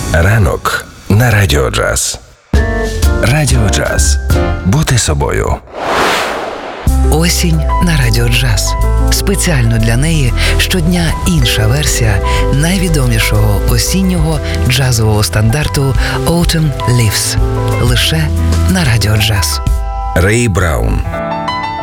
Ранок на Радіо Джаз. Радіо Джаз. Бути собою. Осінь на Радіо Джаз. Спеціально для неї щодня інша версія найвідомішого осіннього джазового стандарту Autumn Leaves. Лише на Радіо Джаз. Рей Браун.